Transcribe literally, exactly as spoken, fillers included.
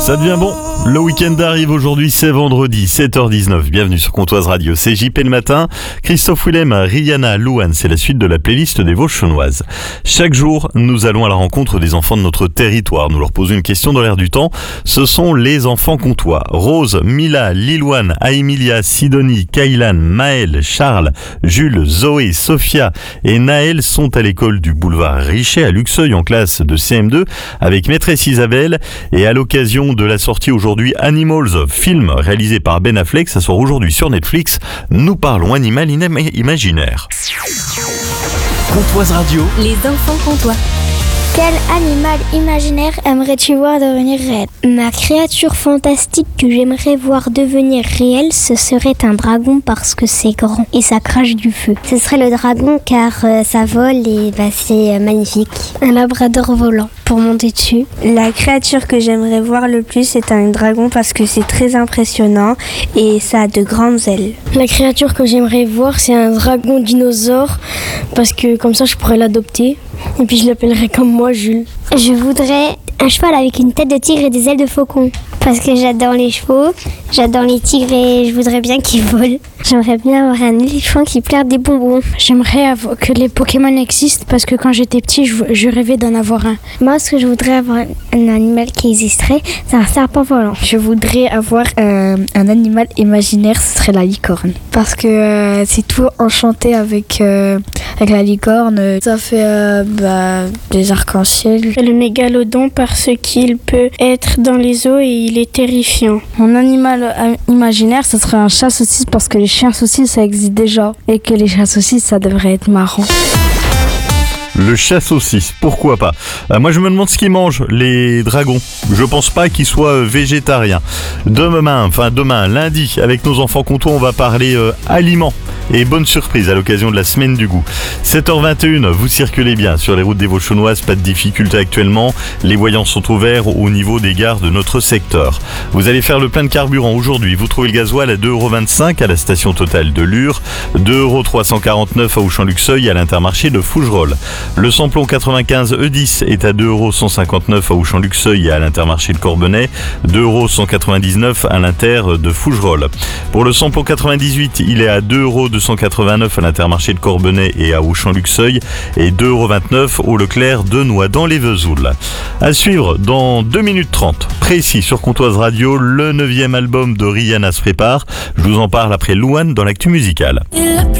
Ça devient bon. Le week-end arrive aujourd'hui, c'est vendredi, sept heures dix-neuf. Bienvenue sur Comtoise Radio. C'est J P le matin. Christophe Willem, Rihanna, Louane, c'est la suite de la playlist des Vosges chaunoises. Chaque jour, nous allons à la rencontre des enfants de notre territoire. Nous leur posons une question dans l'air du temps. Ce sont les enfants comtois. Rose, Mila, Lilouane, Aemilia, Sidonie, Kailan, Maël, Charles, Jules, Zoé, Sophia et Naël sont à l'école du boulevard Richet à Luxeuil en classe de C M deux avec maîtresse Isabelle. Et à l'occasion de la sortie aujourd'hui Animals, film réalisé par Ben Affleck, ça sort aujourd'hui sur Netflix. Nous parlons animal imaginaire. Comtoise Radio. Les enfants comtois. Quel animal imaginaire aimerais-tu voir devenir réel ? Ma créature fantastique que j'aimerais voir devenir réelle, ce serait un dragon parce que c'est grand et ça crache du feu. Ce serait le dragon car euh, ça vole et bah, c'est euh, magnifique. Un labrador volant pour monter dessus. La créature que j'aimerais voir le plus, c'est un dragon parce que c'est très impressionnant et ça a de grandes ailes. La créature que j'aimerais voir, c'est un dragon dinosaure parce que comme ça je pourrais l'adopter. Et puis je l'appellerai comme moi, Jules. Je voudrais un cheval avec une tête de tigre et des ailes de faucon. Parce que j'adore les chevaux, j'adore les tigres et je voudrais bien qu'ils volent. J'aimerais bien avoir un éléphant qui pleure des bonbons. J'aimerais avoir que les Pokémon existent parce que quand j'étais petit, je, je rêvais d'en avoir un. Moi, ce que je voudrais avoir un animal qui existerait, c'est un serpent volant. Je voudrais avoir euh, un animal imaginaire, ce serait la licorne. Parce que euh, c'est tout enchanté avec, euh, avec la licorne. Ça fait euh, bah, des arcs-en-ciel. Le mégalodon parce qu'il peut être dans les eaux et il est terrifiant. Mon animal euh, imaginaire, ce serait un chat saucisse parce que les chiens saucisses, ça existe déjà. Et que les chats saucisses, ça devrait être marrant. Le chat saucisse, pourquoi pas. euh, Moi je me demande ce qu'ils mangent, les dragons. Je pense pas qu'ils soient euh, végétariens. Demain, enfin demain, lundi, avec nos enfants comtois, on va parler euh, aliments. Et bonne surprise à l'occasion de la semaine du goût. sept heures vingt et une, vous circulez bien sur les routes des Vosges chaunoises, pas de difficulté actuellement. Les voyants sont ouverts au niveau des gares de notre secteur. Vous allez faire le plein de carburant aujourd'hui. Vous trouvez le gasoil à deux euros vingt-cinq à la station Total de Lure, deux euros trois cent quarante-neuf à Auchan-Luxeuil à l'intermarché de Fougerolles. Le samplon quatre-vingt-quinze E dix est à deux euros cent cinquante-neuf à Auchan-Luxeuil et à l'intermarché de Corbonnet, deux euros cent quatre-vingt-dix-neuf à l'inter de Fougerolles. Pour le samplon quatre-vingt-dix-huit, il est à deux euros deux cent quatre-vingt-neuf à l'intermarché de Corbonnet et à Auchan-Luxeuil et deux euros vingt-neuf au Leclerc de Noix dans les Vesoul. À suivre dans deux minutes trente, précis sur Comtoise Radio, le neuvième album de Rihanna se prépare. Je vous en parle après Louane dans l'actu musicale.